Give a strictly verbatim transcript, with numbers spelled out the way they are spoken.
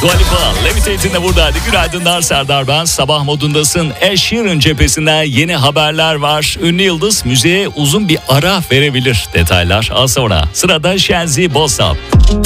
Dua Lipa, Levitate'in de buradaydı. Günaydınlar, Serdar ben. Sabah modundasın. Ed Sheeran cephesinden yeni haberler var. Ünlü yıldız müziğe uzun bir ara verebilir. Detaylar az sonra. Sırada Shenzi Bossap.